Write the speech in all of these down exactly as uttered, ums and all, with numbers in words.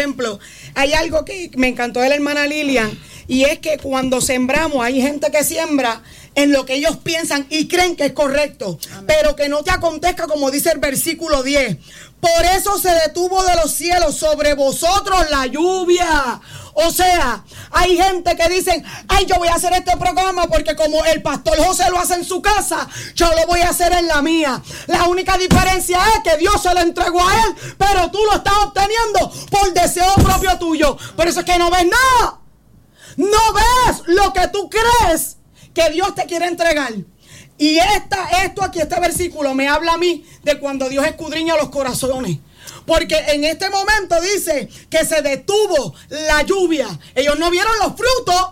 ejemplo, hay algo que me encantó de la hermana Lilian, y es que cuando sembramos, hay gente que siembra en lo que ellos piensan y creen que es correcto. Amén. Pero que no te acontezca como dice el versículo diez. Por eso se detuvo de los cielos sobre vosotros la lluvia. O sea, hay gente que dicen, ay, yo voy a hacer este programa porque como el pastor José lo hace en su casa, yo lo voy a hacer en la mía. La única diferencia es que Dios se lo entregó a él, pero tú lo estás obteniendo por deseo propio tuyo. Por eso es que no ves nada. No ves lo que tú crees que Dios te quiere entregar. Y esta, esto aquí, este versículo me habla a mí de cuando Dios escudriña los corazones. Porque en este momento dice que se detuvo la lluvia. Ellos no vieron los frutos.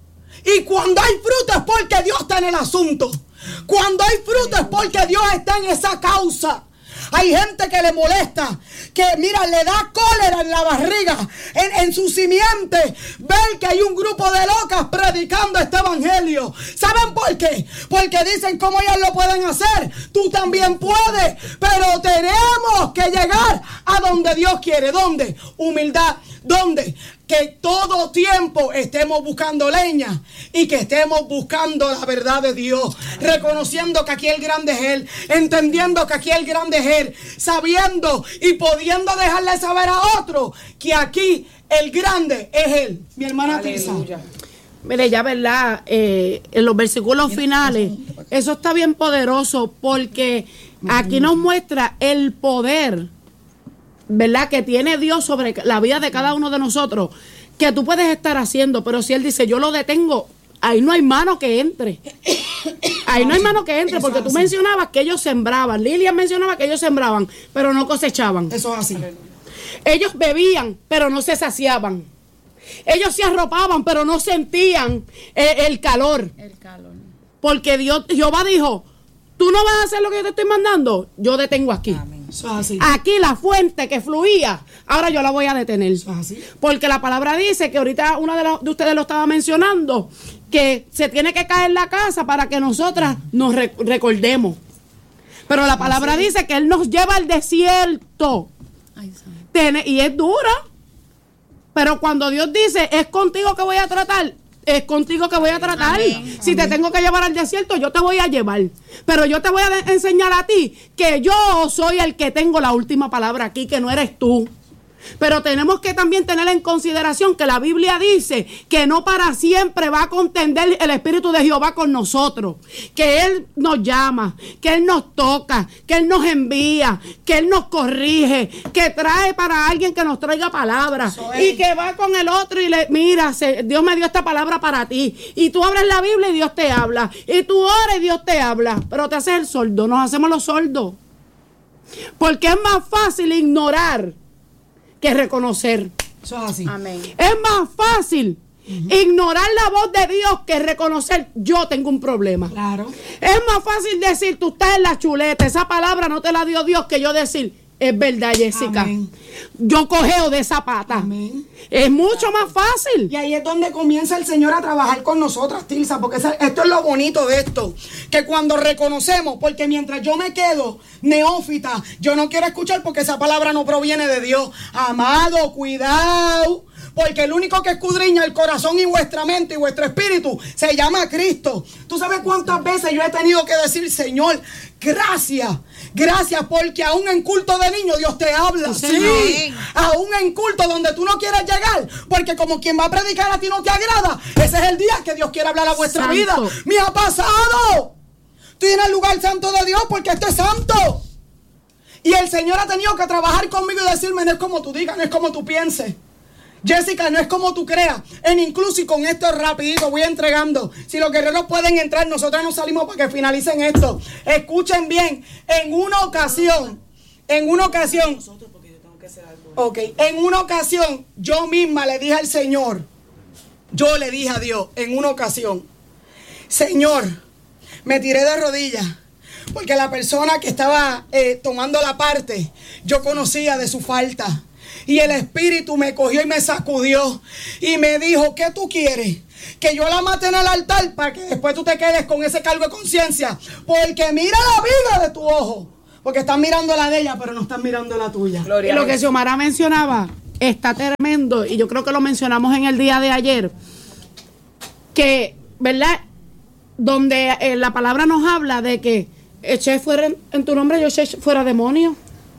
Y cuando hay fruto es porque Dios está en el asunto. Cuando hay fruto es porque Dios está en esa causa. Hay gente que le molesta, que mira, le da cólera en la barriga, en, en su simiente, ver que hay un grupo de locas predicando este evangelio. ¿Saben por qué? Porque dicen cómo ellas lo pueden hacer. Tú también puedes, pero tenemos que llegar a donde Dios quiere. ¿Dónde? Humildad. ¿Dónde? Que todo tiempo estemos buscando leña y que estemos buscando la verdad de Dios, reconociendo que aquí el grande es Él, entendiendo que aquí el grande es Él, sabiendo y pudiendo dejarle saber a otro que aquí el grande es Él. Mi hermana Tisa. Mire, ya verdad, eh, en los versículos finales, eso está bien poderoso porque aquí nos muestra el poder, ¿verdad?, que tiene Dios sobre la vida de cada uno de nosotros, que tú puedes estar haciendo, pero si Él dice, yo lo detengo, ahí no hay mano que entre. Ahí no hay mano que entre, porque tú mencionabas que ellos sembraban. Lilian mencionaba que ellos sembraban, pero no cosechaban. Eso es así. Ellos bebían, pero no se saciaban. Ellos se arropaban, pero no sentían el, el calor. El calor. Porque Dios, Jehová dijo, tú no vas a hacer lo que yo te estoy mandando, yo detengo aquí. Amén. Eso es así. Aquí la fuente que fluía, ahora yo la voy a detener. Eso es así. Porque la palabra dice que ahorita una de, los, de ustedes lo estaba mencionando, que se tiene que caer la casa para que nosotras nos re, recordemos. Pero la palabra así dice que Él nos lleva al desierto. Ay, sí. Tiene, y es dura. Pero cuando Dios dice, es contigo que voy a tratar, es contigo que voy a tratar. Amén. Si Amén. te tengo que llevar al desierto, yo te voy a llevar. Pero yo te voy a de- enseñar a ti que yo soy el que tengo la última palabra aquí, que no eres tú. Pero tenemos que también tener en consideración que la Biblia dice que no para siempre va a contender el Espíritu de Jehová con nosotros. Que Él nos llama, que Él nos toca, que Él nos envía, que Él nos corrige, que trae para alguien que nos traiga palabra. Y que va con el otro y le, mira, se, Dios me dio esta palabra para ti. Y tú abres la Biblia y Dios te habla. Y tú oras y Dios te habla. Pero te haces el sordo, nos hacemos los sordos. Porque es más fácil ignorar que reconocer. Eso es así. Amén. Es más fácil uh-huh. ignorar la voz de Dios que reconocer yo tengo un problema. Claro. Es más fácil decir tú estás en la chuleta, esa palabra no te la dio Dios, que yo decir es verdad, Jessica. Amén. Yo cojeo de esa pata. Amén. Es mucho más fácil. Y ahí es donde comienza el Señor a trabajar con nosotras, Tilsa, porque esa- esto es lo bonito de esto, que cuando reconocemos, porque mientras yo me quedo neófita, yo no quiero escuchar porque esa palabra no proviene de Dios. Amado, cuidado, porque el único que escudriña el corazón y vuestra mente y vuestro espíritu se llama Cristo. ¿Tú sabes cuántas veces yo he tenido que decir, Señor, gracias, gracias, porque aún en culto de niños Dios te habla? Sí, Sí, Señor. aún en culto donde tú no quieres llegar, porque como quien va a predicar a ti no te agrada, ese es el día que Dios quiere hablar a vuestra Santo. vida. Me ha pasado. Estoy en el lugar santo de Dios porque esto es santo. Y el Señor ha tenido que trabajar conmigo y decirme, no es como tú digas, no es como tú pienses. Jessica, no es como tú creas. En incluso, y con esto rapidito voy entregando. Si los guerreros pueden entrar, nosotros nos salimos para que finalicen esto. Escuchen bien. En una ocasión, en una ocasión, ok, en una ocasión, yo misma le dije al Señor, yo le dije a Dios, en una ocasión, Señor, me tiré de rodillas. Porque la persona que estaba eh, tomando la parte, yo conocía de su falta. Y el Espíritu me cogió y me sacudió. Y me dijo, ¿qué tú quieres? Que yo la mate en el altar para que después tú te quedes con ese cargo de conciencia. Porque mira la vida de tu ojo. Porque están mirando la de ella, pero no están mirando la tuya. Y lo que Xiomara mencionaba, está tremendo, y yo creo que lo mencionamos en el día de ayer, que, ¿verdad? Donde eh, la palabra nos habla de que eché fuera, en, en tu nombre yo eché fuera demonios,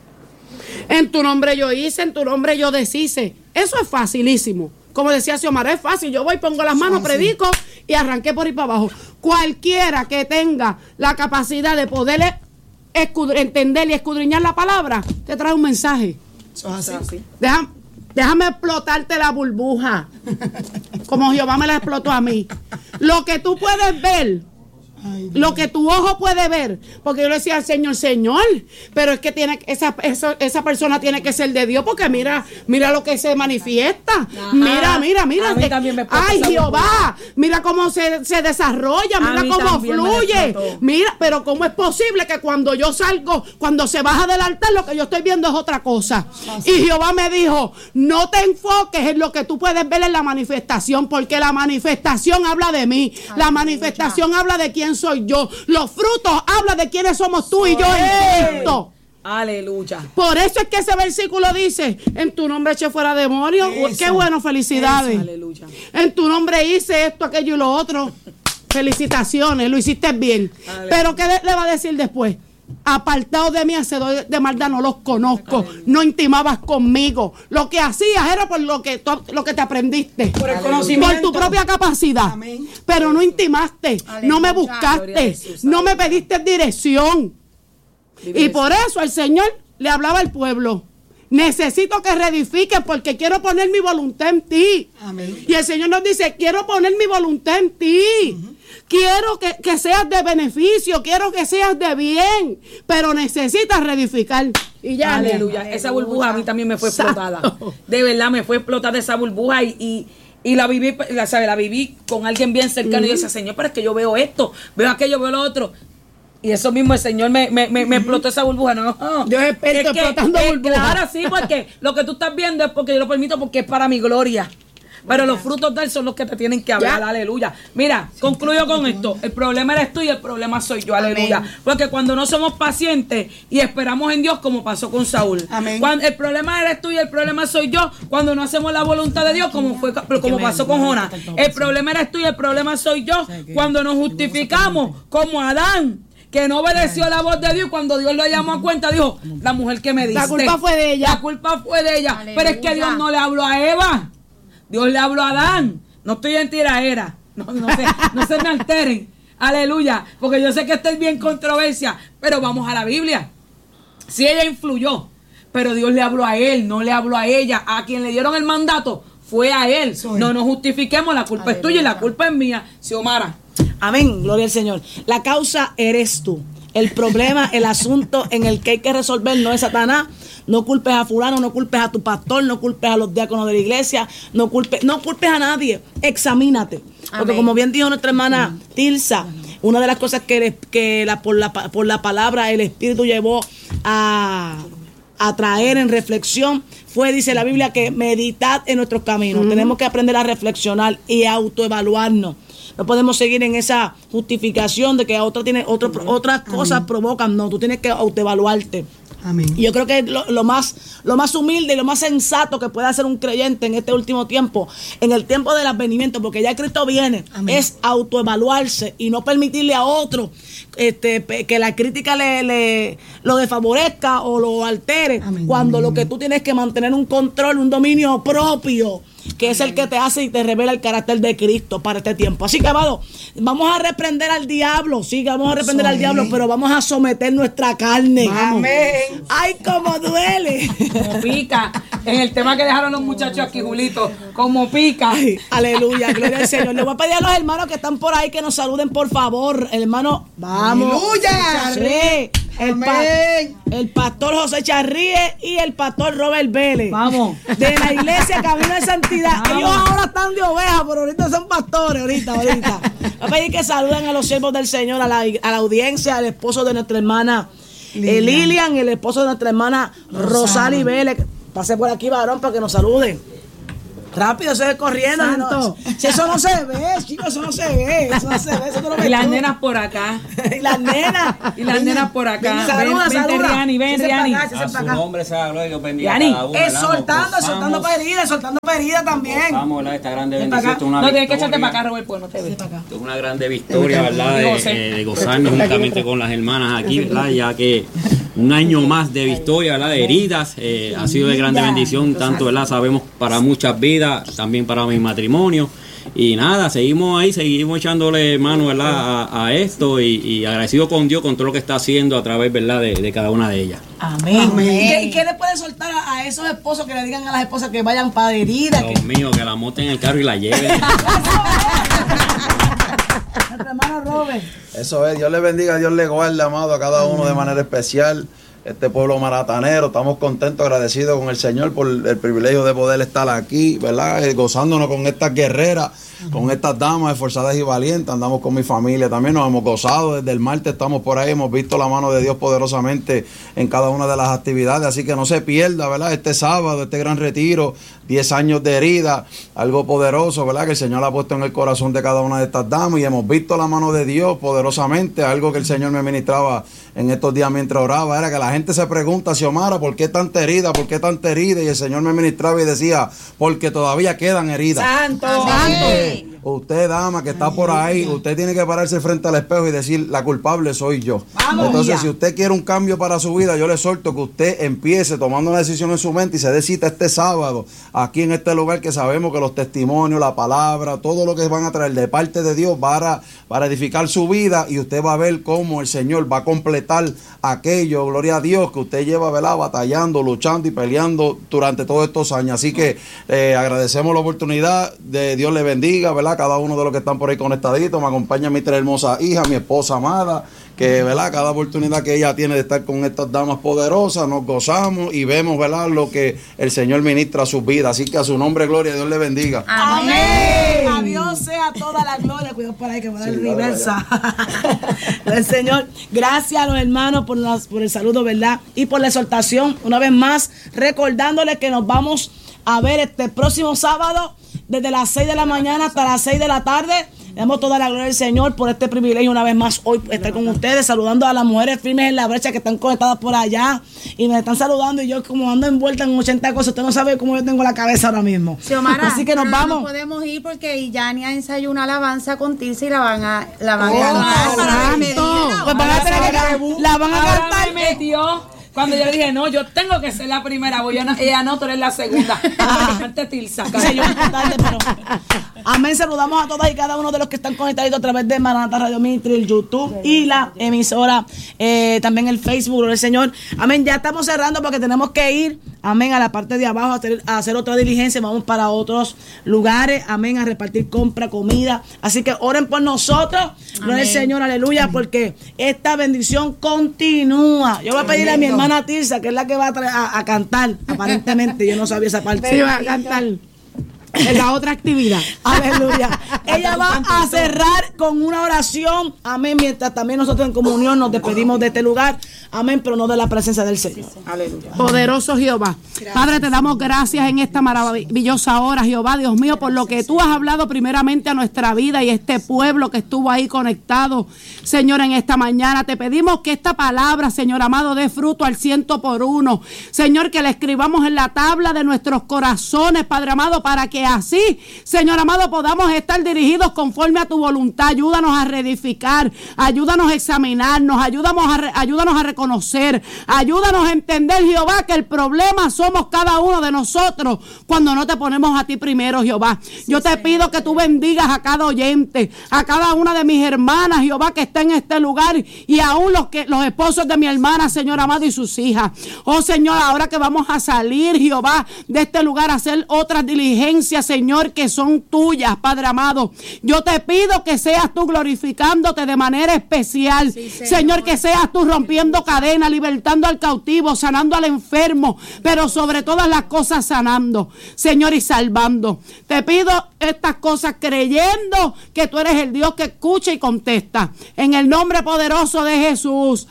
en tu nombre yo hice, en tu nombre yo deshice. Eso es facilísimo. Como decía Xiomara, es fácil. Yo voy, pongo las manos, predico y arranqué por ahí para abajo. Cualquiera que tenga la capacidad de poder entender y escudriñar la palabra, te trae un mensaje. Eso es así. Deja, déjame explotarte la burbuja, como Jehová me la explotó a mí. Lo que tú puedes ver, ay, lo que tu ojo puede ver, porque yo le decía al Señor, Señor, pero es que tiene esa, esa, esa persona tiene que ser de Dios, porque mira, mira lo que se manifiesta. Ajá. Mira, mira, mira. A mí también me ay, Jehová, mira cómo se, se desarrolla, mira cómo fluye. Mira, pero cómo es posible que cuando yo salgo, cuando se baja del altar, lo que yo estoy viendo es otra cosa. Así. Y Jehová me dijo, no te enfoques en lo que tú puedes ver en la manifestación, porque la manifestación habla de mí. Ay, la manifestación mucha. habla de quién soy yo. Los frutos hablan de quiénes somos tú y yo en Cristo. Aleluya. Por eso es que ese versículo dice, en tu nombre eché fuera demonios. Qué bueno, felicidades. Eso. Aleluya. En tu nombre hice esto, aquello y lo otro. Felicitaciones, lo hiciste bien. Aleluya. Pero ¿qué le va a decir después? Apartados de mí, hacedores de maldad, no los conozco. Aleluya. No intimabas conmigo. Lo que hacías era por lo que, lo que te aprendiste, por el conocimiento, por tu propia capacidad. Amén. Pero no intimaste. Aleluya. No me buscaste. Jesús, no me pediste dirección. Vive y por eso el Señor le hablaba al pueblo: necesito que reedifiques, porque quiero poner mi voluntad en ti. Amén. Y el Señor nos dice, quiero poner mi voluntad en ti. Uh-huh. Quiero que, que seas de beneficio, quiero que seas de bien, pero necesitas reedificar. Y ya. Aleluya. Aleluya. Esa burbuja a mí también me fue explotada. Exacto. De verdad me fue explotada esa burbuja y, y, y la viví, la, ¿sabe? La viví con alguien bien cercano. Uh-huh. Y yo decía, Señor, pero es que yo veo esto, veo aquello, veo lo otro. Y eso mismo el Señor me, me, me, me explotó esa burbuja. No, no. Dios es experto explotando burbujas. Claro, sí, porque lo que tú estás viendo es porque yo lo permito, porque es para mi gloria. Pero los frutos de él son los que te tienen que hablar. ¿Ya? Aleluya. Mira, sí, concluyo con esto. El problema eres tú y el problema soy yo. Aleluya. Amén. Porque cuando no somos pacientes y esperamos en Dios, como pasó con Saúl. Amén. Cuando el problema eres tú y el problema soy yo, cuando no hacemos la voluntad de Dios, como fue como pasó con Jonás. El problema eres tú y el problema soy yo, cuando nos justificamos como Adán, que no obedeció la voz de Dios. Cuando Dios lo llamó a cuenta, dijo, la mujer que me diste, la culpa fue de ella. La culpa fue de ella. Aleluya. Pero es que Dios no le habló a Eva. Dios le habló a Adán. No estoy en tiraera. No, no, se, no se me alteren. Aleluya. Porque yo sé que esto es bien controversia. Pero vamos a la Biblia. Si ella influyó, pero Dios le habló a él, no le habló a ella. A quien le dieron el mandato fue a él. Soy. No nos justifiquemos. La culpa Aleluya. Es tuya y la culpa es mía. Xiomara. Amén, gloria al Señor. La causa eres tú. El problema, el asunto en el que hay que resolver no es Satanás. No culpes a fulano, no culpes a tu pastor, no culpes a los diáconos de la iglesia, no culpes, no culpes a nadie. Examínate. Porque Amén. Como bien dijo nuestra hermana Tilsa, una de las cosas que, que la, por, la, por la palabra el Espíritu llevó a, a traer en reflexión fue, dice la Biblia, que meditad en nuestros caminos. Uh-huh. Tenemos que aprender a reflexionar y a autoevaluarnos. No podemos seguir en esa justificación de que otra tiene otro, otras cosas Amén. Provocan. No, tú tienes que autoevaluarte. Amén. Y yo creo que lo, lo más lo más humilde y lo más sensato que puede hacer un creyente en este último tiempo, en el tiempo del advenimiento, porque ya Cristo viene, Amén. Es autoevaluarse y no permitirle a otro este, que la crítica le, le lo desfavorezca o lo altere, Amén. Cuando Amén. Lo que tú tienes que mantener un control, un dominio propio, que Amén. Es el que te hace y te revela el carácter de Cristo para este tiempo. Así que, amado, vamos a reprender al diablo, sí, vamos a reprender Soy. Al diablo, pero vamos a someter nuestra carne. Amén. Ay, cómo duele. Como pica. En el tema que dejaron los muchachos aquí, Julito, como pica. Ay, aleluya, gloria al Señor. Le voy a pedir a los hermanos que están por ahí que nos saluden, por favor. Hermano, vamos. Aleluya. Sí. El, pa el pastor José Charríe y el pastor Robert Vélez. Vamos. De la iglesia Camino de Santidad. Vamos. Ellos ahora están de ovejas, pero ahorita son pastores, ahorita, ahorita. Voy a pedir que saluden a los siervos del Señor, a la, a la audiencia, al esposo de nuestra hermana Lilian, eh, Lilian y el esposo de nuestra hermana Rosali Vélez. Pase por aquí, varón, para que nos saluden. Rápido, eso es corriendo. Santo. No, si eso no se ve, chicos, eso no se ve. Eso no se ve. Eso no lo ves Y las tú. nenas por acá. Y las nenas. Y las nenas por acá. Saluda, Ven, vente, saluda. Riani, ven, Sí, se Riani. para acá, sí, se A su para acá. nombre sea la gloria, Dios bendiga a Yani, cada uno, Es ¿verdad? soltando, Nos soltando gozamos, peridas, soltando peridas también. gozamos, ¿verdad? Esta grande Ven para bendición, acá. esto es una No, tienes que echarte victoria. para acá, Robert, pues no te ve. Esto Es una grande victoria, ¿verdad? De, José. eh, de gozarnos juntamente con las hermanas aquí, ¿verdad? Ya que un año más de victoria, ¿verdad? De heridas, eh, ha sido de grande bendición, tanto, ¿verdad? Sabemos para muchas vidas, también para mi matrimonio. Y nada, seguimos ahí, seguimos echándole mano, ¿verdad? A, a esto y, y agradecido con Dios con todo lo que está haciendo a través, ¿verdad? De, de cada una de ellas. Amén. ¿Y qué, y qué le puede soltar a, a esos esposos que le digan a las esposas que vayan para herida? Dios mío, que la monten en el carro y la lleven. Nuestro hermano Robert. Eso es, Dios le bendiga, Dios le guarde, amado, a cada uno de manera especial. Este pueblo maratanero, estamos contentos, agradecidos con el Señor por el privilegio de poder estar aquí, ¿verdad? Eh, gozándonos con estas guerreras, con estas damas esforzadas y valientes. Andamos con mi familia también, nos hemos gozado. Desde el martes estamos por ahí, hemos visto la mano de Dios poderosamente en cada una de las actividades. Así que no se pierda, ¿verdad? Este sábado, este gran retiro, diez años de herida, algo poderoso, ¿verdad? Que el Señor ha puesto en el corazón de cada una de estas damas y hemos visto la mano de Dios poderosamente. Algo que el Señor me ministraba en estos días mientras oraba era que la gente se pregunta, Xiomara, ¿por qué tanta herida? ¿Por qué tanta herida? Y el Señor me ministraba y decía, porque todavía quedan heridas. Santo, Así santo. que usted, dama, que está por ahí, usted tiene que pararse frente al espejo y decir, la culpable soy yo. Vamos, Entonces, ya. si usted quiere un cambio para su vida, yo le exhorto que usted empiece tomando una decisión en su mente y se dé cita este sábado, aquí en este lugar que sabemos que los testimonios, la palabra, todo lo que van a traer de parte de Dios para, para edificar su vida, y usted va a ver cómo el Señor va a completar aquello, gloria a Dios, que usted lleva, ¿verdad? Batallando, luchando y peleando durante todos estos años. Así que eh, agradecemos la oportunidad, de Dios le bendiga, ¿verdad? Cada uno de los que están por ahí conectaditos, me acompaña mi tres hermosa hija, mi esposa amada, que, ¿verdad? Cada oportunidad que ella tiene de estar con estas damas poderosas, nos gozamos y vemos, ¿verdad? Lo que el Señor ministra a sus vidas. Así que a su nombre, gloria, Dios le bendiga. Amén. A Dios sea toda la gloria. Cuidado por ahí que va a dar Sí, reversa. El Señor, gracias a los hermanos por, las, por el saludo, ¿verdad? Y por la exhortación. Una vez más, recordándoles que nos vamos a ver este próximo sábado desde las seis de la mañana hasta las seis de la tarde. Le damos toda la gloria al Señor por este privilegio una vez más hoy estar con ustedes, saludando a las mujeres firmes en la brecha que están conectadas por allá y me están saludando y yo como ando envuelta en ochenta cosas, usted no sabe cómo yo tengo la cabeza ahora mismo. Xiomara, Así que nos pero vamos. No podemos ir porque Yania ensayó una alabanza con Tirsa y la van a, la van a Oh, cantar para santo. despedirla. Pues van a tener que la van a Ahora cantar. me metió. Cuando yo le dije, no, yo tengo que ser la primera, voy a no, ella no, tú eres la segunda. Cante Tirsa. Sí, yo un tarde, pero amén. Saludamos a todas y cada uno de los que están conectados a través de Maranata Radio Ministry, el YouTube y la emisora, eh, también el Facebook del Señor. Amén. Ya estamos cerrando porque tenemos que ir, amén, a la parte de abajo a hacer, a hacer otra diligencia. Vamos para otros lugares, amén, a repartir compra, comida. Así que oren por nosotros, gloria al Señor, aleluya, porque esta bendición continúa. Yo voy a pedirle a mi hermana Tirsa, que es la que va a, tra- a, a cantar, aparentemente. Yo no sabía esa parte. Sí, va a cantar en la otra actividad. Aleluya. Ella va a cerrar con una oración. Amén. Mientras también nosotros en comunión nos despedimos de este lugar. Amén. Pero no de la presencia del Señor. Aleluya. Poderoso Jehová. Padre, te damos gracias en esta maravillosa hora, Jehová, Dios mío, por lo que tú has hablado primeramente a nuestra vida y este pueblo que estuvo ahí conectado, Señor, en esta mañana. Te pedimos que esta palabra, Señor amado, dé fruto al ciento por uno. Señor, que la escribamos en la tabla de nuestros corazones, Padre amado, para que así, Señor amado, podamos estar dirigidos conforme a tu voluntad. Ayúdanos a reedificar, ayúdanos a examinarnos, ayúdanos a, re, ayúdanos a reconocer, ayúdanos a entender, Jehová, que el problema somos cada uno de nosotros cuando no te ponemos a ti primero, Jehová. Yo te pido que tú bendigas a cada oyente, a cada una de mis hermanas, Jehová, que está en este lugar y aún los, que, los esposos de mi hermana, Señor amado, y sus hijas. Oh, Señor, ahora que vamos a salir, Jehová, de este lugar a hacer otras diligencias, Señor, que son tuyas, Padre amado. Yo te pido que seas tú glorificándote de manera especial. Sí, Señor. Señor, que seas tú rompiendo cadenas, libertando al cautivo, sanando al enfermo, pero sobre todas las cosas sanando, Señor, y salvando. Te pido estas cosas creyendo que tú eres el Dios que escucha y contesta. En el nombre poderoso de Jesús.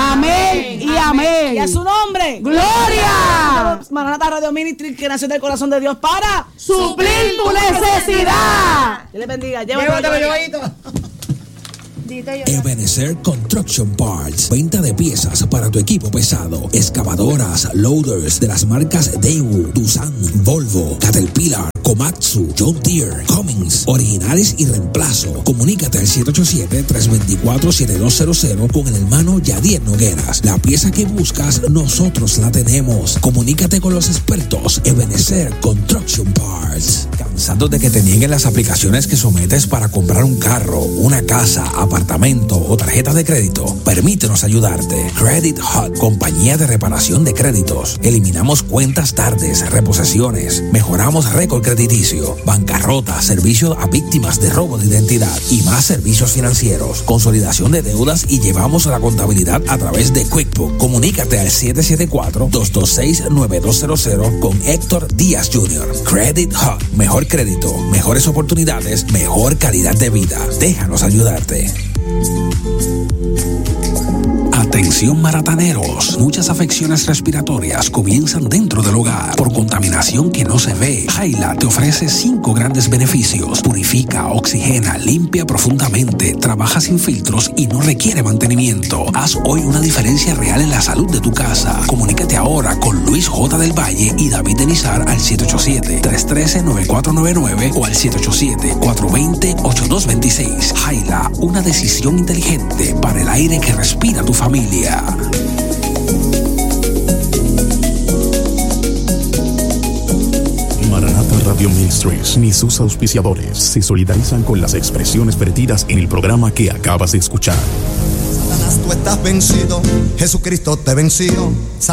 Amén, amén y amén. Y a su nombre. ¡Gloria! Maranata Radio Ministry, que nació del corazón de Dios para su suplir tu necesidad. Dios les bendiga. Llévatelo, Yoito. Ebenezer Construction Parts, venta de piezas para tu equipo pesado, excavadoras, loaders de las marcas Daewoo, Doosan, Volvo, Caterpillar, Komatsu, John Deere, Cummins, originales y reemplazo. Comunícate al siete ocho siete, tres dos cuatro, siete dos cero cero con el hermano Yadier Nogueras. La pieza que buscas, nosotros la tenemos. Comunícate con los expertos. Ebenezer Construction Parts. ¿Cansado de que te nieguen las aplicaciones que sometes para comprar un carro, una casa, apartamento o tarjeta de crédito? Permítenos ayudarte. Credit Hut, compañía de reparación de créditos. Eliminamos cuentas tardes, reposesiones, mejoramos récord crediticio, bancarrota, servicio a víctimas de robo de identidad y más servicios financieros, consolidación de deudas y llevamos la contabilidad a través de QuickBooks. Comunícate al siete siete cuatro, dos dos seis, nueve dos cero cero con Héctor Díaz junior Credit Hub, mejor crédito, mejores oportunidades, mejor calidad de vida. Déjanos ayudarte. Atención marataneros, muchas afecciones respiratorias comienzan dentro del hogar por contaminación que no se ve. Jaila te ofrece cinco grandes beneficios: purifica, oxigena, limpia profundamente, trabaja sin filtros y no requiere mantenimiento. Haz hoy una diferencia real en la salud de tu casa. Comunícate ahora con Luis J. del Valle y David Denizar al siete ocho siete, tres uno tres, nueve cuatro nueve nueve o al siete ocho siete, cuatro dos cero, ocho dos dos seis. Jaila, una decisión inteligente para el aire que respira tu familia. Maranatha Radio Ministries ni sus auspiciadores se solidarizan con las expresiones vertidas en el programa que acabas de escuchar. Satanás, tú estás vencido, Jesucristo te venció.